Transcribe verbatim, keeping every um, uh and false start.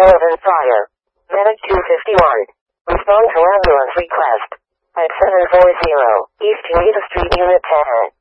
Sullivan Fire. Medic two fifty-one. Respond to ambulance request. At seven four zero East Unita Street, Unit ten.